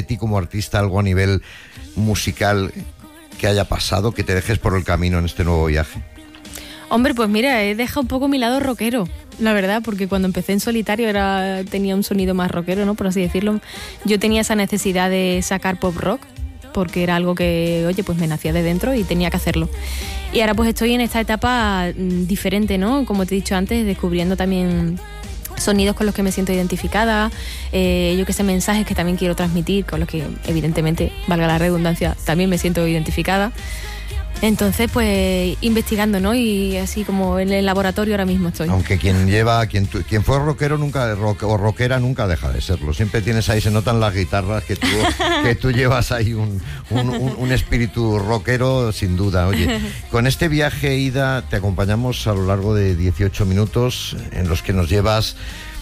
ti como artista, algo a nivel musical que haya pasado, que te dejes por el camino en este nuevo viaje? Hombre, pues mira, he dejado un poco mi lado rockero, la verdad, porque cuando empecé en solitario tenía un sonido más rockero, ¿no? Por así decirlo. Yo tenía esa necesidad de sacar pop rock, porque era algo que, oye, pues me nacía de dentro y tenía que hacerlo. Y ahora pues estoy en esta etapa diferente, ¿no? Como te he dicho antes, descubriendo también sonidos con los que me siento identificada, yo que sé, mensajes que también quiero transmitir, con los que evidentemente, valga la redundancia, también me siento identificada. Entonces, pues, investigando, ¿no? Y así como en el laboratorio ahora mismo estoy. Aunque quien fue rockero o rockera nunca deja de serlo. Siempre tienes ahí, se notan las guitarras que tú llevas ahí un espíritu rockero, sin duda. Oye, con este viaje, Ida, te acompañamos a lo largo de 18 minutos en los que nos llevas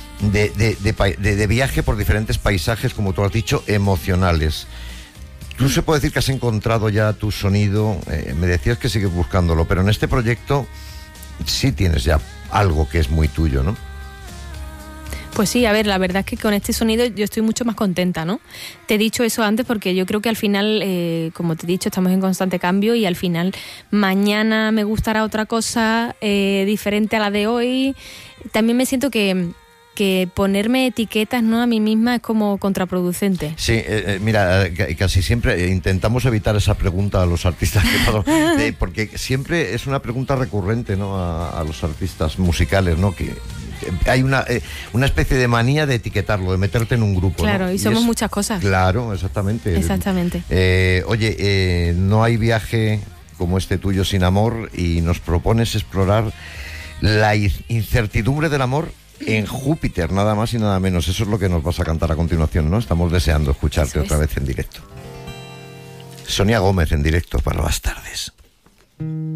de viaje por diferentes paisajes, como tú has dicho, emocionales. Tú se puede decir que has encontrado ya tu sonido, me decías que sigues buscándolo, pero en este proyecto sí tienes ya algo que es muy tuyo, ¿no? Pues sí, a ver, la verdad es que con este sonido yo estoy mucho más contenta, ¿no? Te he dicho eso antes porque yo creo que al final, como te he dicho, estamos en constante cambio y al final mañana me gustará otra cosa diferente a la de hoy. También me siento que ponerme etiquetas, ¿no?, a mí misma es como contraproducente. Sí, mira, casi siempre intentamos evitar esa pregunta a los artistas, porque siempre es una pregunta recurrente, ¿no?, a los artistas musicales, ¿no?, que hay una especie de manía de etiquetarlo, de meterte en un grupo. Claro, ¿no? Y somos muchas cosas. Claro, exactamente. Exactamente. Oye, no hay viaje como este tuyo sin amor, y nos propones explorar la incertidumbre del amor en Júpiter, nada más y nada menos. Eso es lo que nos vas a cantar a continuación, ¿no? Estamos deseando escucharte otra vez en directo. Sonia Gómez en directo para Bastardes.